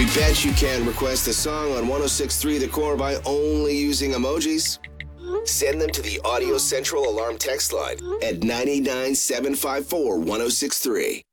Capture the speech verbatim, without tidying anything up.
Bet you can request a song on one oh six point three The Core by only using emojis. Send them to the Audio Central Alarm text line at nine eight nine, seven five four, one oh six three.